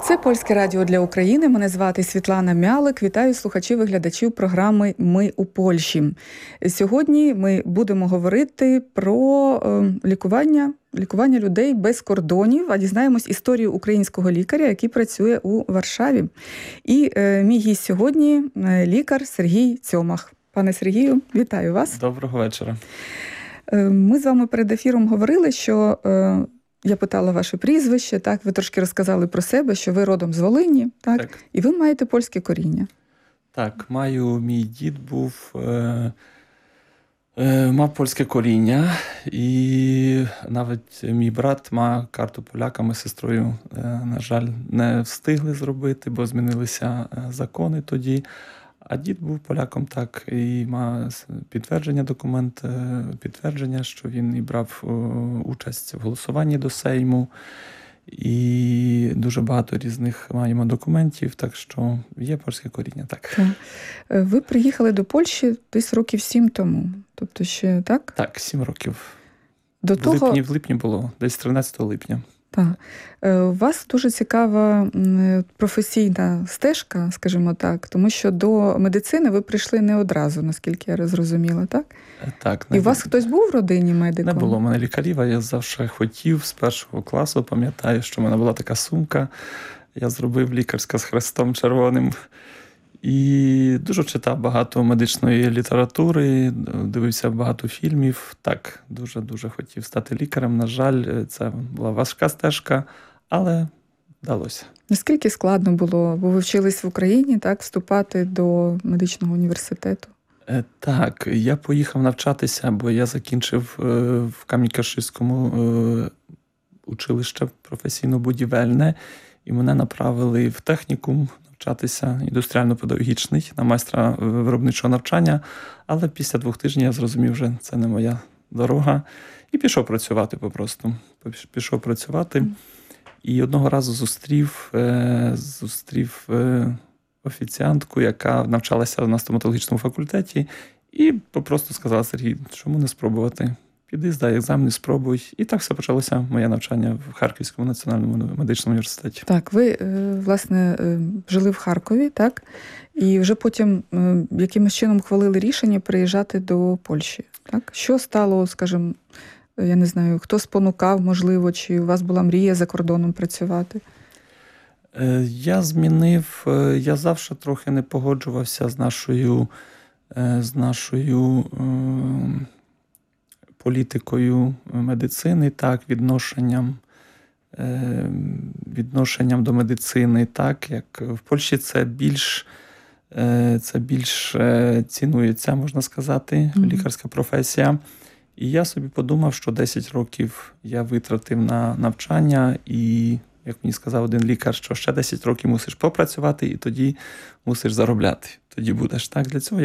Це Польське радіо для України. Мене звати Світлана Мялик. Вітаю слухачів і глядачів програми «Ми у Польщі». Сьогодні ми будемо говорити про лікування людей без кордонів, а дізнаємось історію українського лікаря, який працює у Варшаві. І мій гість сьогодні – лікар Сергій Цьомах. Пане Сергію, вітаю вас. Доброго вечора. Ми з вами перед ефіром говорили, що я питала ваше прізвище, так, ви трошки розказали про себе, що ви родом з Волині, так? І ви маєте польське коріння. Так, мій дід мав польське коріння, і навіть мій брат мав карту поляка, ми з сестрою, на жаль, не встигли зробити, бо змінилися закони тоді. А дід був поляком, так, і мав підтвердження, що він і брав участь в голосуванні до Сейму. І дуже багато різних маємо документів, так що є польське коріння, так. Ви приїхали до Польщі десь років 7 тому, тобто ще, так? Так, 7 років. В липні було, десь 13 липня. Так. У вас дуже цікава професійна стежка, скажімо так, тому що до медицини ви прийшли не одразу, наскільки я зрозуміла, так? Так. І у вас хтось був в родині медиком? Не було в мене лікарів, а я завжди хотів з першого класу, пам'ятаю, що в мене була така сумка, я зробив лікарська з хрестом червоним. І дуже читав багато медичної літератури, дивився багато фільмів. Так, дуже хотів стати лікарем. На жаль, це була важка стежка, але вдалося. Наскільки складно було, бо ви вчились в Україні, так, вступати до медичного університету? Так, я поїхав навчатися, бо я закінчив в Камінь-Каширському училище професійно-будівельне, і мене направили в технікум навчатися, індустріально-педагогічний, на майстра виробничого навчання, але після 2 тижнів я зрозумів, що це не моя дорога, і пішов працювати попросту. Пішов працювати, і одного разу зустрів офіціантку, яка навчалася на стоматологічному факультеті, і попросту сказала: Сергій, чому не спробувати? Піди, здай екзамен, спробуй. І так все почалося моє навчання в Харківському національному медичному університеті. Так, ви, власне, жили в Харкові, так? І вже потім якимось чином ухвалили рішення приїжджати до Польщі, так? Що стало, скажімо, я не знаю, хто спонукав, можливо, чи у вас була мрія за кордоном працювати? Я завжди трохи не погоджувався з нашою політикою медицини, так, відношенням до медицини, так, як в Польщі це більш цінується, можна сказати, лікарська професія. І я собі подумав, що 10 років я витратив на навчання, і, як мені сказав один лікар, що ще 10 років мусиш попрацювати, і тоді мусиш заробляти. Тоді будеш, так, для цього